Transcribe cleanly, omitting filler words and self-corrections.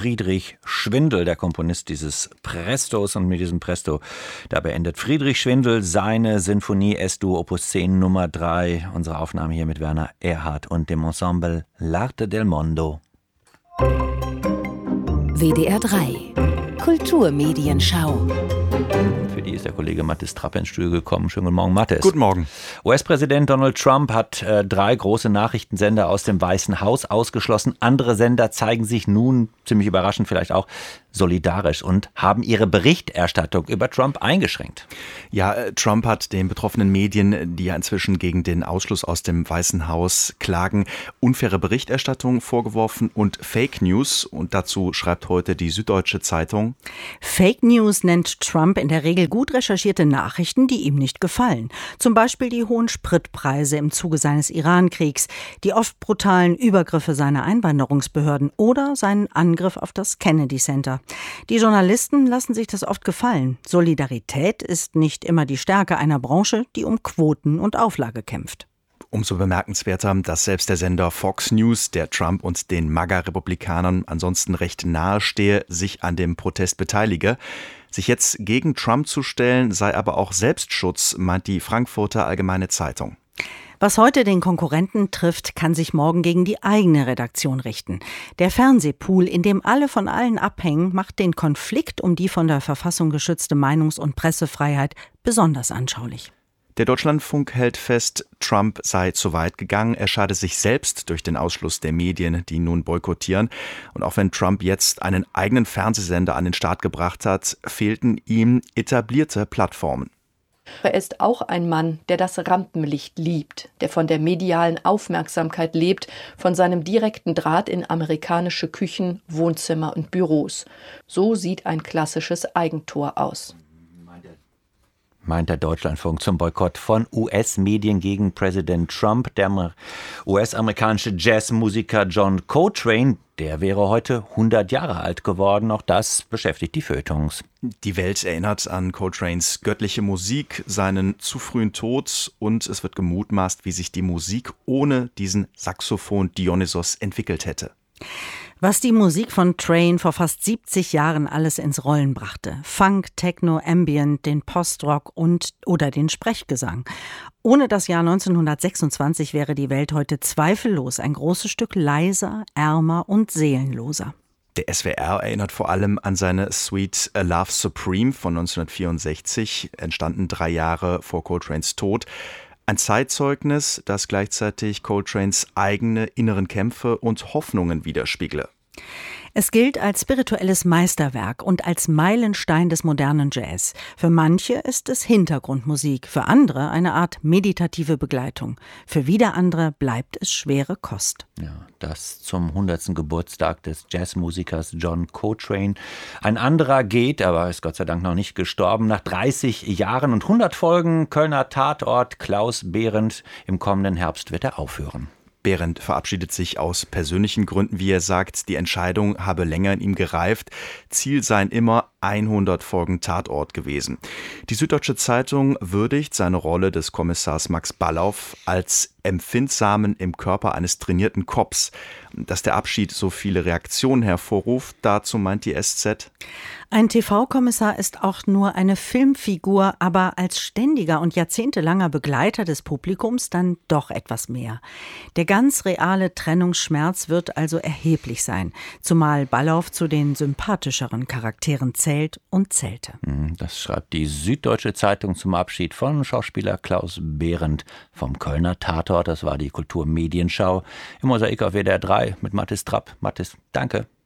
Friedrich Schwindel, der Komponist dieses Prestos. Und mit diesem Presto, da beendet Friedrich Schwindel seine Sinfonie S-Dur Opus 10 Nummer 3. Unsere Aufnahme hier mit Werner Erhardt und dem Ensemble L'Arte del Mondo. WDR 3 Kulturmedienschau. Für die ist der Kollege Mathis Trapp ins Studio gekommen. Schönen guten Morgen, Mathis. Guten Morgen. US-Präsident Donald Trump hat 3 große Nachrichtensender aus dem Weißen Haus ausgeschlossen. Andere Sender zeigen sich nun, ziemlich überraschend vielleicht auch, solidarisch und haben ihre Berichterstattung über Trump eingeschränkt. Ja, Trump hat den betroffenen Medien, die ja inzwischen gegen den Ausschluss aus dem Weißen Haus klagen, unfaire Berichterstattung vorgeworfen und Fake News. Und dazu schreibt heute die Süddeutsche Zeitung: Fake News nennt Trump in der Regel gut recherchierte Nachrichten, die ihm nicht gefallen. Zum Beispiel die hohen Spritpreise im Zuge seines Iran-Kriegs, die oft brutalen Übergriffe seiner Einwanderungsbehörden oder seinen Angriff auf das Kennedy Center. Die Journalisten lassen sich das oft gefallen. Solidarität ist nicht immer die Stärke einer Branche, die um Quoten und Auflage kämpft. Umso bemerkenswerter, dass selbst der Sender Fox News, der Trump und den MAGA-Republikanern ansonsten recht nahe stehe, sich an dem Protest beteilige. Sich jetzt gegen Trump zu stellen, sei aber auch Selbstschutz, meint die Frankfurter Allgemeine Zeitung. Was heute den Konkurrenten trifft, kann sich morgen gegen die eigene Redaktion richten. Der Fernsehpool, in dem alle von allen abhängen, macht den Konflikt um die von der Verfassung geschützte Meinungs- und Pressefreiheit besonders anschaulich. Der Deutschlandfunk hält fest, Trump sei zu weit gegangen. Er schade sich selbst durch den Ausschluss der Medien, die ihn nun boykottieren. Und auch wenn Trump jetzt einen eigenen Fernsehsender an den Start gebracht hat, fehlten ihm etablierte Plattformen. Er ist auch ein Mann, der das Rampenlicht liebt, der von der medialen Aufmerksamkeit lebt, von seinem direkten Draht in amerikanische Küchen, Wohnzimmer und Büros. So sieht ein klassisches Eigentor aus. Meint der Deutschlandfunk zum Boykott von US-Medien gegen Präsident Trump. Der US-amerikanische Jazzmusiker John Coltrane, der wäre heute 100 Jahre alt geworden. Auch das beschäftigt die Feuilletons. Die Welt erinnert an Coltranes göttliche Musik, seinen zu frühen Tod, und es wird gemutmaßt, wie sich die Musik ohne diesen Saxophon Dionysos entwickelt hätte. Was die Musik von Train vor fast 70 Jahren alles ins Rollen brachte. Funk, Techno, Ambient, den Postrock oder den Sprechgesang. Ohne das Jahr 1926 wäre die Welt heute zweifellos ein großes Stück leiser, ärmer und seelenloser. Der SWR erinnert vor allem an seine Suite A Love Supreme von 1964, entstanden 3 Jahre vor Coltranes Tod. Ein Zeitzeugnis, das gleichzeitig Coltranes eigene inneren Kämpfe und Hoffnungen widerspiegle. Es gilt als spirituelles Meisterwerk und als Meilenstein des modernen Jazz. Für manche ist es Hintergrundmusik, für andere eine Art meditative Begleitung. Für wieder andere bleibt es schwere Kost. Ja, das zum 100. Geburtstag des Jazzmusikers John Coltrane. Ein anderer geht, aber ist Gott sei Dank noch nicht gestorben, nach 30 Jahren und 100 Folgen Kölner Tatort. Klaus Behrendt. Im kommenden Herbst wird er aufhören. Behrendt verabschiedet sich aus persönlichen Gründen, wie er sagt. Die Entscheidung habe länger in ihm gereift. Ziel seien immer 100 Folgen Tatort gewesen. Die Süddeutsche Zeitung würdigt seine Rolle des Kommissars Max Ballauf als empfindsamen im Körper eines trainierten Cops. Dass der Abschied so viele Reaktionen hervorruft, dazu meint die SZ: Ein TV-Kommissar ist auch nur eine Filmfigur, aber als ständiger und jahrzehntelanger Begleiter des Publikums dann doch etwas mehr. Der ganz reale Trennungsschmerz wird also erheblich sein, zumal Ballauf zu den sympathischeren Charakteren zählt und zählte. Das schreibt die Süddeutsche Zeitung zum Abschied von Schauspieler Klaus Behrendt vom Kölner Tatort. Das war die Kulturmedienschau im Mosaik auf WDR 3 mit Mathis Trapp. Mathis, danke.